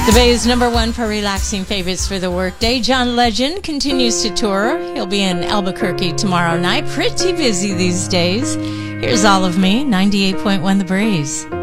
The Bay's #1 for relaxing favorites for the workday. John Legend continues to tour. He'll be in Albuquerque tomorrow night. Pretty busy these days. Here's All of Me, 98.1 The Breeze.